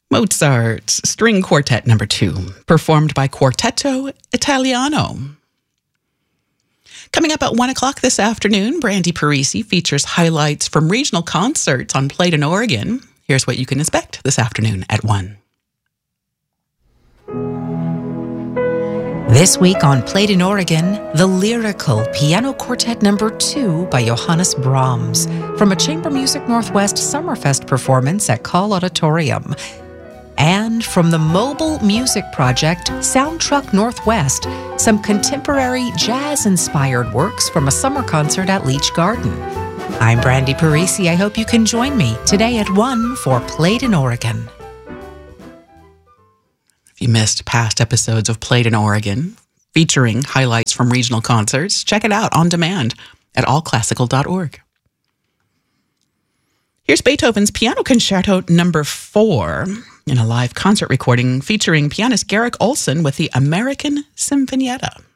Mozart's String Quartet No. 2, performed by Quartetto Italiano. Coming up at 1 o'clock this afternoon, Brandy Parisi features highlights from regional concerts on Played in Oregon. Here's what you can expect this afternoon at 1. This week on Played in Oregon, the lyrical Piano Quartet No. 2 by Johannes Brahms from a Chamber Music Northwest Summerfest performance at Call Auditorium. And from the mobile music project Sound Truck Northwest, some contemporary jazz-inspired works from a summer concert at Leach Garden. I'm Brandy Parisi. I hope you can join me today at 1 for Played in Oregon. If you missed past episodes of Played in Oregon, featuring highlights from regional concerts, check it out on demand at allclassical.org. Here's Beethoven's Piano Concerto No. 4 in a live concert recording featuring pianist Garrick Olson with the American Sinfonietta.